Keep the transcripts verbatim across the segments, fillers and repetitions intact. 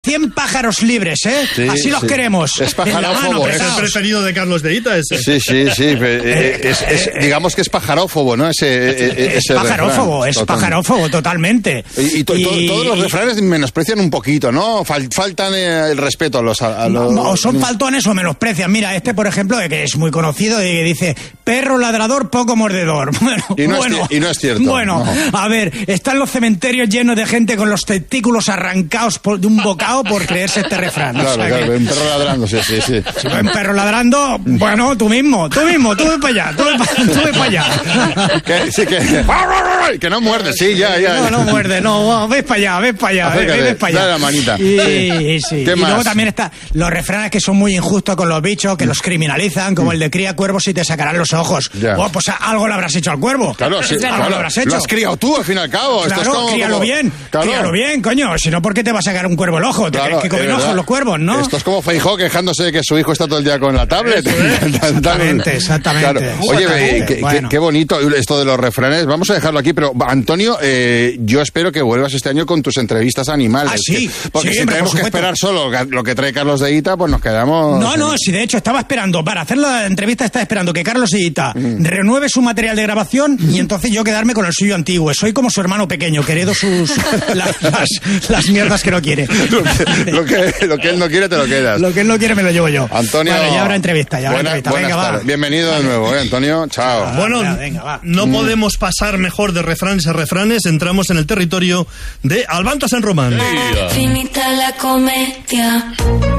cien pájaros libres, ¿eh? Sí, Así los sí. queremos. Es pajarófobo. Es el preferido de Carlos de Ita ese. Sí, sí, sí. Es, es, digamos que es pajarófobo, ¿no? Ese, ese es pajarófobo, refrán. es Total. pajarófobo, totalmente. Y, y, to, y... To, todos los refranes menosprecian un poquito, ¿no? Fal, faltan el respeto a los... A, a los... No, o son faltones o menosprecian. Mira, este, por ejemplo, que es muy conocido, y dice, perro ladrador, poco mordedor. Bueno, y, no bueno, es, y no es cierto. Bueno, no. A ver, están los cementerios llenos de gente con los testículos arrancados por, de un bocado por creerse este refrán. Claro, o sea, claro, que... un perro ladrando, sí, sí, sí. Si un perro ladrando, bueno, tú mismo, tú mismo, tú ve para allá, tú ve para pa allá. Que, sí, que... que no muerde, sí, ya, ya. No, no muerde, no, ves para allá, ves para allá, ves, ves para allá. Dale la manita. Y, sí. Sí. ¿Qué y más? luego también está los refranes que son muy injustos con los bichos, que los criminalizan, como el de cría cuervos y te sacarán los ojos. Ya. Oh, pues algo le habrás hecho al cuervo. Claro, sí, algo claro, lo habrás hecho. Lo has criado tú, al fin y al cabo. Claro, Esto es como, críalo como... bien, claro. críalo bien, coño. Si no, ¿por qué te va a sacar un cuervo el ojo? ¿Te claro, crees que comen ojos los cuervos, no? Esto es como Feijóo quejándose de que su hijo está todo el día con la tablet. Exactamente, exactamente. Claro. Oye, exactamente. Qué, bueno. qué, qué bonito esto de los refranes. Vamos a dejarlo aquí, pero Antonio, eh, yo espero que vuelvas este año con tus entrevistas a animales. Ah, sí. Que, porque sí, si hombre, tenemos que esperar solo lo que trae Carlos de Ita, pues nos quedamos... No, no, si de hecho estaba esperando, para hacer la entrevista estaba esperando que Carlos de Ita mm. renueve su material de grabación y entonces yo quedarme con el suyo antiguo. Soy como su hermano pequeño, que heredo sus, las, las, las mierdas que no quiere. Lo que, lo, que, lo que él no quiere, te lo quedas. Lo que él no quiere me lo llevo yo. Antonio... Vale, ya habrá entrevista, ya habrá buena, entrevista. Venga, va. Bienvenido de nuevo, ¿eh, Antonio? Chao. Ah, bueno, venga, venga, va. no mm. podemos pasar mejor de refranes a refranes. Entramos en el territorio de Albantas en Román. Finita la comedia.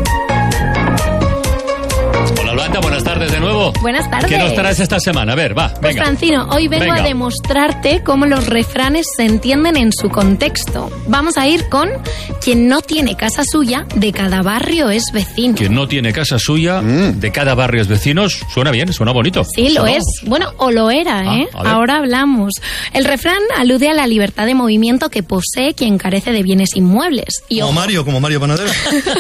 Hola, Albanta, buenas tardes de nuevo. Buenas tardes. ¿Qué nos traes esta semana? A ver, va, Pues venga. Francino, hoy vengo venga. a demostrarte cómo los refranes se entienden en su contexto. Vamos a ir con quien no tiene casa suya, de cada barrio es vecino. Quien no tiene casa suya, mm. de cada barrio es vecinos. Suena bien, suena bonito. Sí, lo ¿no? es. Bueno, o lo era, ¿eh? Ah, Ahora hablamos. El refrán alude a la libertad de movimiento que posee quien carece de bienes inmuebles. Y, como ojo, Mario, como Mario Panadero.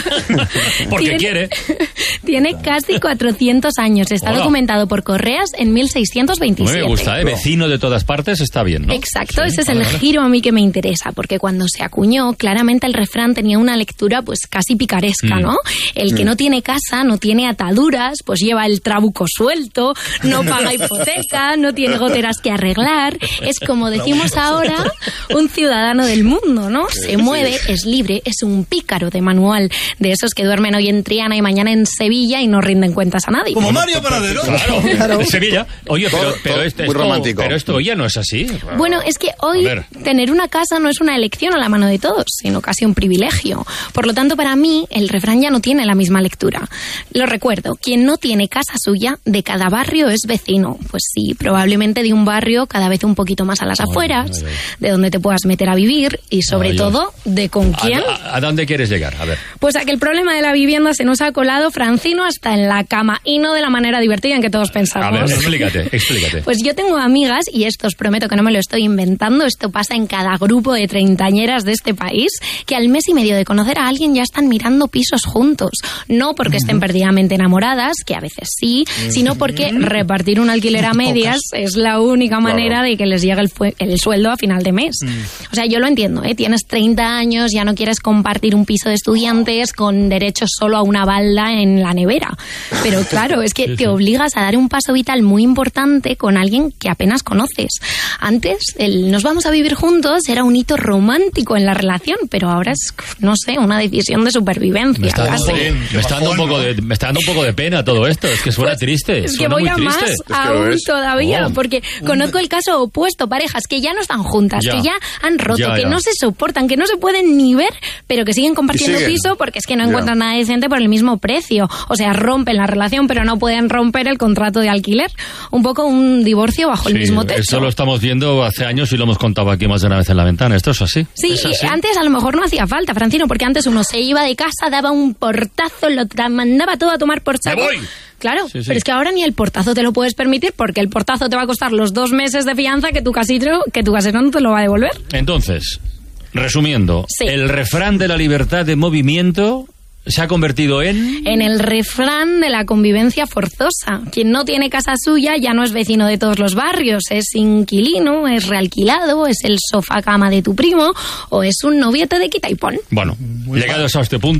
Porque tiene, quiere. Tiene casi cuatrocientos años. Está Hola. documentado por Correas en mil seiscientos veintisiete. Me gusta, ¿eh? Vecino de todas partes está bien, ¿no? Exacto, Sí, ese es vale, el vale. giro a mí que me interesa, porque cuando se acuñó, claramente el refrán tenía una lectura pues casi picaresca, Mm. ¿no? El que Mm. no tiene casa, no tiene ataduras, pues lleva el trabuco suelto, no paga hipoteca, no tiene goteras que arreglar. Es como decimos ahora, un ciudadano del mundo, ¿no? Se mueve, es libre, es un pícaro de manual, de esos que duermen hoy en Triana y mañana en Sevilla y no rinden cuentas a nadie. Como Mario Panadero. Claro, Claro. de Sevilla. Oye, pero, Todo- pero, todo este, muy esto, romántico. pero esto ya no es así. Bueno, es que hoy A ver. tener una casa no es una elección a la mano de todos, sino casi un privilegio. Por lo tanto, para mí, el refrán ya no tiene la misma lectura. Lo recuerdo, quien no tiene casa suya, de cada barrio es vecino. Pues sí, probablemente de un barrio cada vez un poquito más a las Ay, afueras, ay, ay. de donde te puedas meter a vivir y sobre Ay, ay. todo, de con quién. ¿A, a, a dónde quieres llegar? A ver. Pues a que el problema de la vivienda se nos ha colado, Francino, hasta en la cama y no de la manera divertida en que todos pensamos. A ver, explícate, explícate. Pues yo tengo amigas, y esto os prometo que no me lo estoy inventando, esto pasa en cada grupo de treintañeras de este país, que al mes y medio de conocer a alguien ya están mirando pisos juntos. No porque estén perdidamente enamoradas, que a veces sí, sino porque repartir un alquiler a medias es la única manera de que les llegue el, fue- el sueldo a final de mes. O sea, yo lo entiendo, ¿eh? Tienes treinta años, ya no quieres compartir un piso de estudiantes con derecho solo a una balda en la nevera. Pero claro, es que Sí, te sí. obligas a dar un paso vital muy importante con alguien que apenas conoces. Antes, el nos vamos a vivir juntos era un hito romántico en la relación, pero ahora es, no sé, una decisión de supervivencia. Me está, dando un casi. poco, me, está dando un poco de, me está dando un poco de pena todo esto. Es que suena Pues, triste. Es que suena voy muy a triste. más Es que lo aún es. todavía, Oh. porque conozco el caso opuesto, parejas que ya no están juntas, Ya. que ya han roto, Ya, que ya. no se soportan, que no se pueden ni ver, pero que siguen compartiendo siguen. piso porque es que no Ya. encuentran nada decente por el mismo precio. O sea, rompen la relación, pero no pueden romper el contrato de alquiler. Un poco un divorcio bajo el Sí, mismo techo. eso lo estamos viendo hace años y lo hemos contado aquí más de una vez en la ventana. Esto es así. Sí, es y así. antes a lo mejor no hacía falta, Francino, porque antes uno se iba de casa, daba un portazo, lo tra- mandaba todo a tomar por saco. ¡Me voy! Claro, Sí, sí. pero es que ahora ni el portazo te lo puedes permitir porque el portazo te va a costar los dos meses de fianza que tu casero, que tu casero no te lo va a devolver. Entonces, resumiendo, Sí. el refrán de la libertad de movimiento se ha convertido en... En el refrán de la convivencia forzosa. Quien no tiene casa suya ya no es vecino de todos los barrios, es inquilino, es realquilado, es el sofá cama de tu primo o es un noviete de quita y pon. Bueno, llegados a este punto...